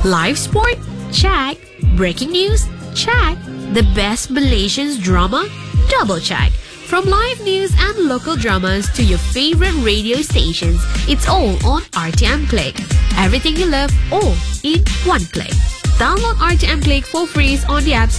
Live sport? Check. Breaking news? Check. The best Malaysian drama? Double check. From live news and local dramas to your favorite radio stations, it's all on RTM Click. Everything you love, all in one click. Download RTM Click for free on the App Store.